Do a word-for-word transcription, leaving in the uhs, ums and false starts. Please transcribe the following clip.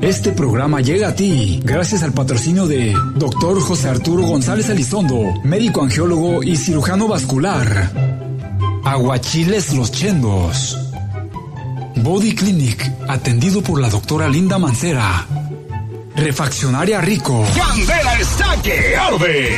Este programa llega a ti gracias al patrocinio de doctor José Arturo González Elizondo, médico angiólogo y cirujano vascular. Aguachiles Los Chendos. Body Clinic, atendido por la doctora Linda Mancera. Refaccionaria Rico. Candela está que arde.